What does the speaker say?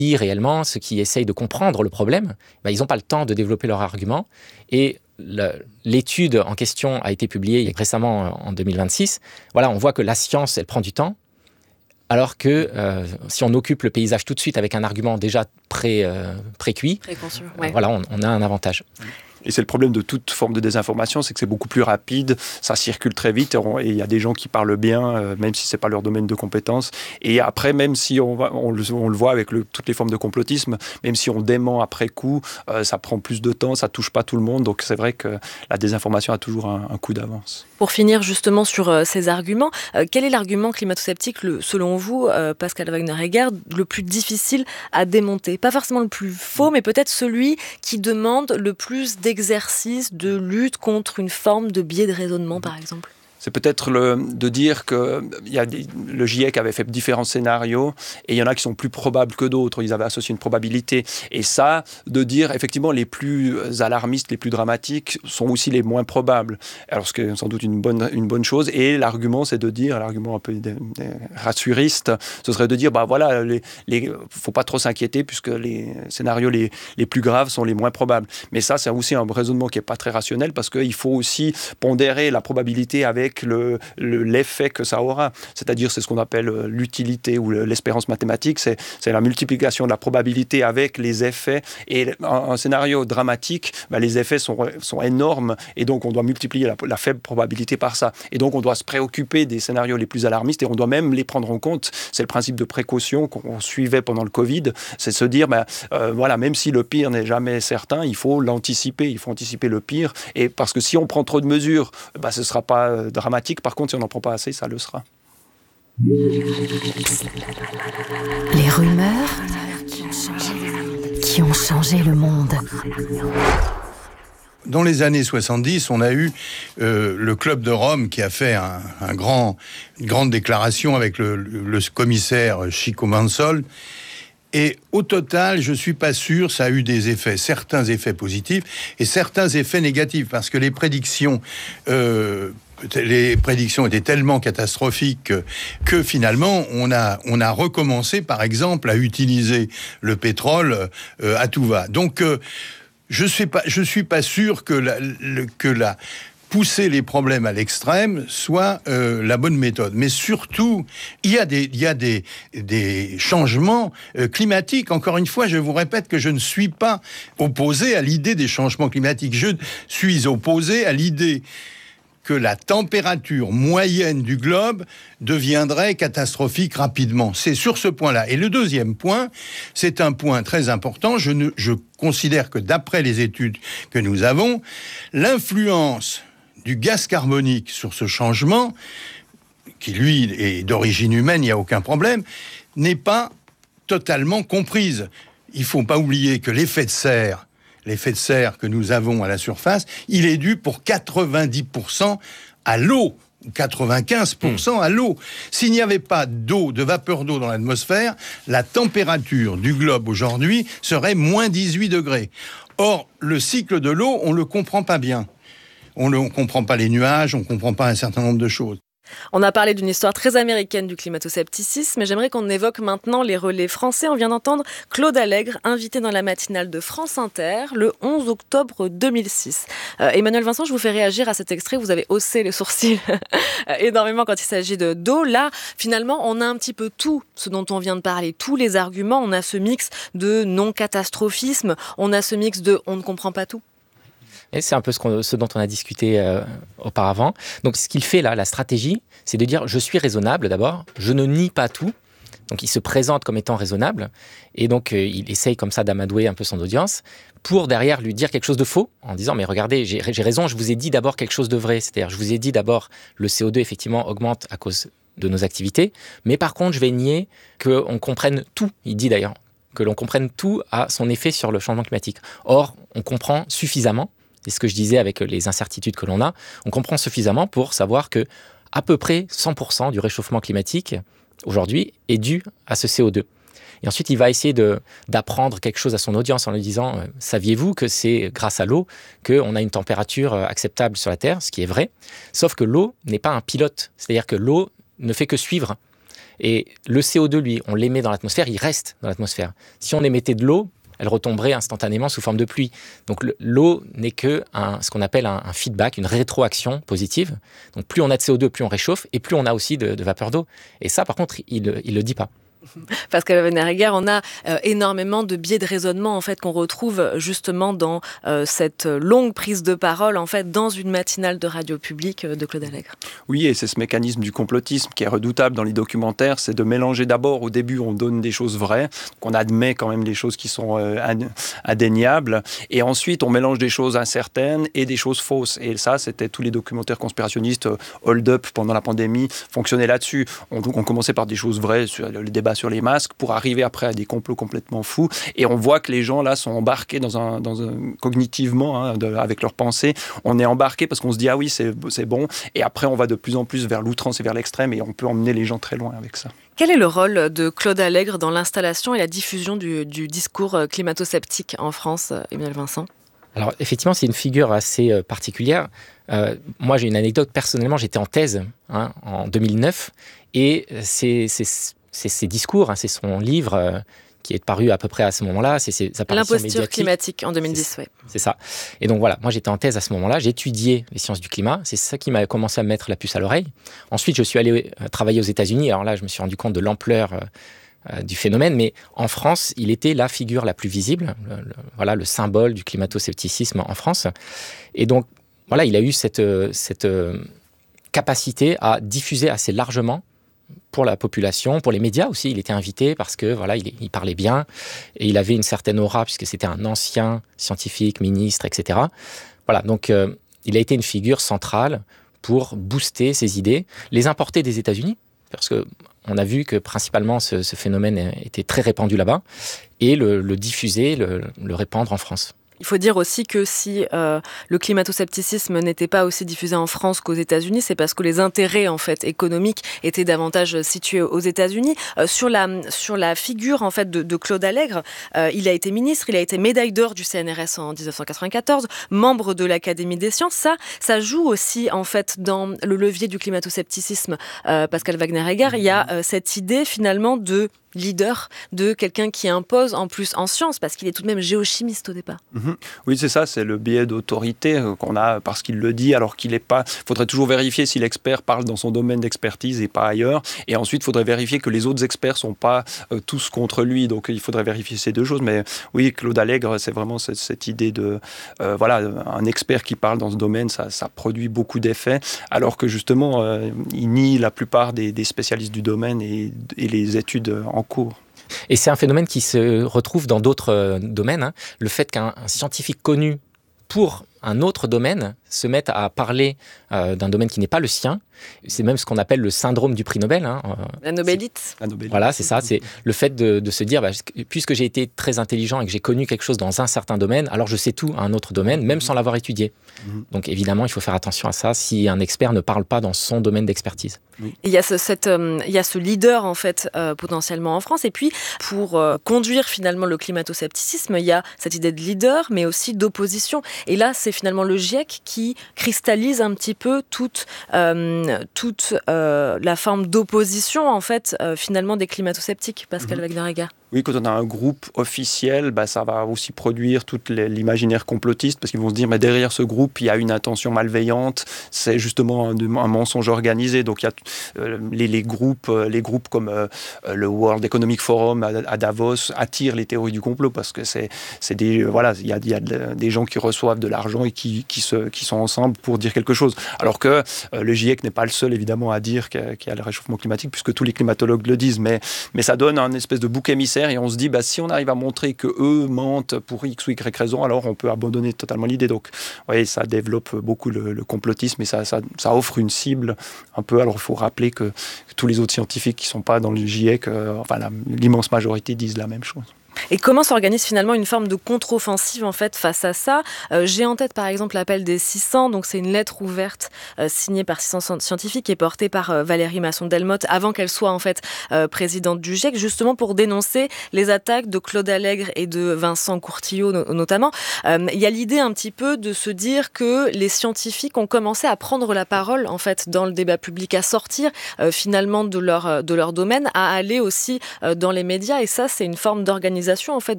lisent réellement, ceux qui essayent de comprendre le problème, ils n'ont pas le temps de développer leur argument. Et l'étude en question a été publiée récemment en 2026. Voilà, on voit que la science, elle prend du temps. Alors que si on occupe le paysage tout de suite avec un argument déjà pré-cuit, préconçu, voilà, on a un avantage. Et c'est le problème de toute forme de désinformation, c'est que c'est beaucoup plus rapide, ça circule très vite, et il y a des gens qui parlent bien, même si ce n'est pas leur domaine de compétence. Et après, même si on le voit avec toutes les formes de complotisme, même si on dément après coup, ça prend plus de temps, ça ne touche pas tout le monde. Donc c'est vrai que la désinformation a toujours un coup d'avance. Pour finir justement sur ces arguments, quel est l'argument climato-sceptique, selon vous, Pascal Wagner-Egger, le plus difficile à démonter ? Pas forcément le plus faux, mais peut-être celui qui demande le plus d'exercice de lutte contre une forme de biais de raisonnement, par exemple. C'est peut-être de dire que le GIEC avait fait différents scénarios et il y en a qui sont plus probables que d'autres. Ils avaient associé une probabilité. Et ça, de dire effectivement les plus alarmistes, les plus dramatiques sont aussi les moins probables. Alors ce qui est sans doute une bonne chose. Et l'argument, c'est de dire, l'argument un peu rassuriste, ce serait de dire, voilà, faut pas trop s'inquiéter puisque les scénarios les plus graves sont les moins probables. Mais ça, c'est aussi un raisonnement qui est pas très rationnel parce qu'il faut aussi pondérer la probabilité avec l'effet que ça aura. C'est-à-dire, c'est ce qu'on appelle l'utilité ou l'espérance mathématique, c'est la multiplication de la probabilité avec les effets. Et un scénario dramatique, les effets sont énormes et donc on doit multiplier la faible probabilité par ça. Et donc on doit se préoccuper des scénarios les plus alarmistes et on doit même les prendre en compte. C'est le principe de précaution qu'on suivait pendant le Covid, c'est se dire, voilà, même si le pire n'est jamais certain, il faut l'anticiper, il faut anticiper le pire. Et parce que si on prend trop de mesures, ce ne sera pas dramatique. Par contre, si on n'en prend pas assez, ça le sera. Les rumeurs qui ont changé le monde. Dans les années 70, on a eu le Club de Rome qui a fait une grande déclaration avec le commissaire Chico Mansol. Et au total, je ne suis pas sûr, ça a eu certains effets positifs et certains effets négatifs, parce que les prédictions étaient tellement catastrophiques que finalement, on a recommencé, par exemple, à utiliser le pétrole à tout va. Donc, je suis pas sûr que pousser les problèmes à l'extrême soit la bonne méthode. Mais surtout, il y a des changements climatiques. Encore une fois, je vous répète que je ne suis pas opposé à l'idée des changements climatiques. Je suis opposé à l'idée que la température moyenne du globe deviendrait catastrophique rapidement. C'est sur ce point-là. Et le deuxième point, c'est un point très important. Je considère que d'après les études que nous avons, l'influence du gaz carbonique sur ce changement, qui lui est d'origine humaine, il n'y a aucun problème, n'est pas totalement comprise. Il ne faut pas oublier que l'effet de serre que nous avons à la surface, il est dû pour 90% à l'eau, ou 95% à l'eau. S'il n'y avait pas de vapeur d'eau dans l'atmosphère, la température du globe aujourd'hui serait moins 18 degrés. Or, le cycle de l'eau, on ne le comprend pas bien. On ne comprend pas les nuages, on ne comprend pas un certain nombre de choses. On a parlé d'une histoire très américaine du climato-scepticisme, mais j'aimerais qu'on évoque maintenant les relais français. On vient d'entendre Claude Allègre, invité dans la matinale de France Inter le 11 octobre 2006. Emmanuel Vincent, je vous fais réagir à cet extrait. Vous avez haussé les sourcils énormément quand il s'agit d'eau. Là, finalement, on a un petit peu tout ce dont on vient de parler, tous les arguments. On a ce mix de non-catastrophisme, on a ce mix de on ne comprend pas tout. Et c'est un peu ce dont on a discuté auparavant. Donc ce qu'il fait là, la stratégie, c'est de dire je suis raisonnable d'abord, je ne nie pas tout. Donc il se présente comme étant raisonnable et donc il essaye comme ça d'amadouer un peu son audience pour derrière lui dire quelque chose de faux en disant mais regardez, j'ai raison, je vous ai dit d'abord quelque chose de vrai. C'est-à-dire je vous ai dit d'abord le CO2 effectivement augmente à cause de nos activités, mais par contre je vais nier qu'on comprenne tout, il dit d'ailleurs, que l'on comprenne tout à son effet sur le changement climatique. Or, on comprend suffisamment. C'est ce que je disais avec les incertitudes que l'on a. On comprend suffisamment pour savoir que à peu près 100% du réchauffement climatique aujourd'hui est dû à ce CO2. Et ensuite, il va essayer d'apprendre quelque chose à son audience en lui disant « Saviez-vous que c'est grâce à l'eau qu'on a une température acceptable sur la Terre ?» Ce qui est vrai. Sauf que l'eau n'est pas un pilote. C'est-à-dire que l'eau ne fait que suivre. Et le CO2, lui, on l'émet dans l'atmosphère, il reste dans l'atmosphère. Si on émettait de l'eau, elle retomberait instantanément sous forme de pluie. Donc l'eau n'est que ce qu'on appelle un feedback, une rétroaction positive. Donc plus on a de CO2, plus on réchauffe, et plus on a aussi de vapeur d'eau. Et ça, par contre, il le dit pas. Pascal Wagner-Egger, on a énormément de biais de raisonnement en fait qu'on retrouve justement dans cette longue prise de parole en fait dans une matinale de radio publique de Claude Allègre. Oui, et c'est ce mécanisme du complotisme qui est redoutable dans les documentaires, c'est de mélanger d'abord, au début on donne des choses vraies, qu'on admet quand même des choses qui sont indéniables, et ensuite on mélange des choses incertaines et des choses fausses. Et ça, c'était tous les documentaires conspirationnistes hold up pendant la pandémie fonctionnaient là-dessus. On commençait par des choses vraies sur le débat sur les masques pour arriver après à des complots complètement fous, et on voit que les gens là sont embarqués dans un cognitivement avec leurs pensées, on est embarqué parce qu'on se dit ah oui c'est bon, et après on va de plus en plus vers l'outrance et vers l'extrême, et on peut emmener les gens très loin avec ça. Quel est le rôle de Claude Allègre dans l'installation et la diffusion du discours climato-sceptique en France, Emmanuel Vincent? Alors effectivement, c'est une figure assez particulière. Moi, j'ai une anecdote. Personnellement, j'étais en thèse en 2009, et ces discours, c'est son livre qui est paru à peu près à ce moment-là, c'est ses apparitions médiatiques. L'imposture climatique en 2010, oui. C'est ça. Et donc voilà, moi j'étais en thèse à ce moment-là, j'étudiais les sciences du climat, c'est ça qui m'a commencé à me mettre la puce à l'oreille. Ensuite, je suis allé travailler aux États-Unis, alors là, je me suis rendu compte de l'ampleur du phénomène, mais en France, il était la figure la plus visible, le symbole du climato-scepticisme en France. Et donc, voilà, il a eu cette capacité à diffuser assez largement pour la population, pour les médias aussi. Il était invité parce que voilà, il parlait bien et il avait une certaine aura puisque c'était un ancien scientifique, ministre, etc. Voilà, donc il a été une figure centrale pour booster ses idées, les importer des États-Unis, parce que on a vu que principalement ce phénomène était très répandu là-bas, et le diffuser, le répandre en France. Il faut dire aussi que si le climato-scepticisme n'était pas aussi diffusé en France qu'aux États-Unis, c'est parce que les intérêts en fait économiques étaient davantage situés aux États-Unis. Sur la figure en fait de Claude Allègre, il a été ministre, il a été médaille d'or du CNRS en 1994, membre de l'Académie des sciences. Ça joue aussi en fait dans le levier du climato-scepticisme. Pascal Wagner-Egger, il y a cette idée finalement de leader, de quelqu'un qui impose en plus en sciences, parce qu'il est tout de même géochimiste au départ. Oui, c'est ça, c'est le biais d'autorité qu'on a parce qu'il le dit, alors qu'il n'est pas... Il faudrait toujours vérifier si l'expert parle dans son domaine d'expertise et pas ailleurs, et ensuite il faudrait vérifier que les autres experts ne sont pas tous contre lui, donc il faudrait vérifier ces deux choses. Mais oui, Claude Allègre, c'est vraiment cette idée de... un expert qui parle dans ce domaine, ça produit beaucoup d'effets, alors que justement, il nie la plupart des spécialistes du domaine et les études en cours. Et c'est un phénomène qui se retrouve dans d'autres domaines. Le fait qu'un scientifique connu pour un autre domaine se mette à parler d'un domaine qui n'est pas le sien, c'est même ce qu'on appelle le syndrome du prix Nobel. La Nobelite. Voilà, c'est ça. C'est le fait de se dire, puisque j'ai été très intelligent et que j'ai connu quelque chose dans un certain domaine, alors je sais tout à un autre domaine, même sans l'avoir étudié. Donc évidemment, il faut faire attention à ça si un expert ne parle pas dans son domaine d'expertise. Il y a ce leader en fait potentiellement en France, et puis pour conduire finalement le climato-scepticisme, il y a cette idée de leader, mais aussi d'opposition. Et là, c'est finalement le GIEC qui cristallise un petit peu toute la forme d'opposition en fait finalement des climato-sceptiques. Pascal Wagner-Egger. Oui, quand on a un groupe officiel, ça va aussi produire tout l'imaginaire complotiste, parce qu'ils vont se dire, mais derrière ce groupe, il y a une intention malveillante, c'est justement un mensonge organisé. Donc il y a les groupes comme le World Economic Forum à Davos attirent les théories du complot, parce que il y a des gens qui reçoivent de l'argent et qui sont ensemble pour dire quelque chose. Alors que le GIEC n'est pas le seul, évidemment, à dire qu'il y a le réchauffement climatique, puisque tous les climatologues le disent, mais ça donne un espèce de bouc émissaire. Et on se dit, si on arrive à montrer qu'eux mentent pour X ou Y raison, alors on peut abandonner totalement l'idée. Donc, oui, ça développe beaucoup le complotisme, et ça offre une cible un peu. Alors, il faut rappeler que tous les autres scientifiques qui ne sont pas dans le GIEC, l'immense majorité disent la même chose. Et comment s'organise finalement une forme de contre-offensive en fait face à ça? J'ai en tête par exemple l'appel des 600, donc c'est une lettre ouverte signée par 600 scientifiques et portée par Valérie Masson-Delmotte avant qu'elle soit en fait présidente du GIEC, justement pour dénoncer les attaques de Claude Allègre et de Vincent Courtillot notamment. Il y a l'idée un petit peu de se dire que les scientifiques ont commencé à prendre la parole en fait dans le débat public, à sortir finalement de leur domaine, à aller aussi dans les médias, et ça c'est une forme d'organisation en fait